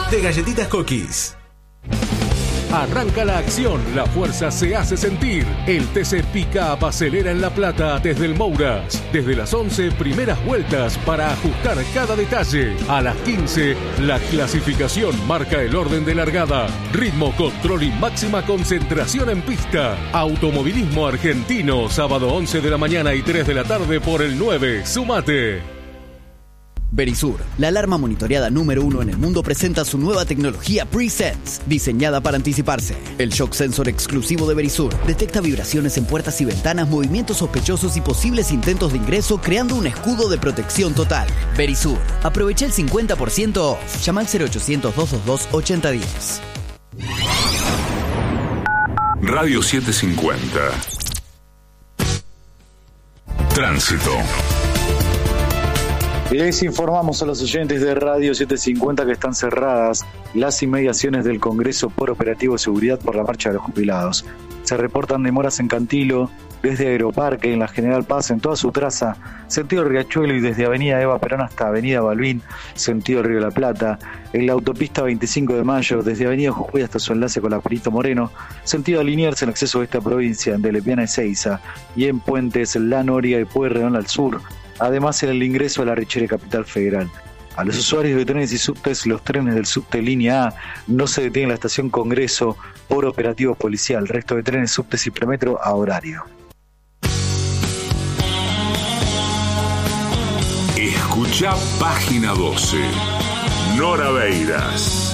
de Galletitas Cookies. Arranca la acción, la fuerza se hace sentir. El TC Pick-Up acelera en La Plata desde el Mouras. Desde las 11, primeras vueltas para ajustar cada detalle. A las 15, la clasificación marca el orden de largada. Ritmo, control y máxima concentración en pista. Automovilismo argentino, sábado 11 de la mañana y 3 de la tarde por el 9. ¡Sumate! Verisur, la alarma monitoreada número 1 en el mundo, presenta su nueva tecnología Pre-Sense, diseñada para anticiparse. El shock sensor exclusivo de Verisur detecta vibraciones en puertas y ventanas, movimientos sospechosos y posibles intentos de ingreso, creando un escudo de protección total. Verisur, aprovecha el 50% off. Llama al 0800-222-8010. Radio 750. Tránsito. Les informamos a los oyentes de Radio 750 que están cerradas las inmediaciones del Congreso por operativo de seguridad por la marcha de los jubilados. Se reportan demoras en Cantilo, desde Aeroparque, en la General Paz, en toda su traza, sentido Riachuelo, y desde Avenida Eva Perón hasta Avenida Balbín, sentido Río de la Plata, en la autopista 25 de Mayo, desde Avenida Jujuy hasta su enlace con la Perito Moreno, sentido Liniers en acceso a esta provincia, de Lepiana y Seiza, y en Puentes, La Noria y Pueyrredón al sur. Además, en el ingreso a la Richere Capital Federal. A los usuarios de trenes y subtes, los trenes del subte línea A no se detienen en la estación Congreso por operativo policial. El resto de trenes, subtes y premetro a horario. Escucha Página 12. Nora Beiras.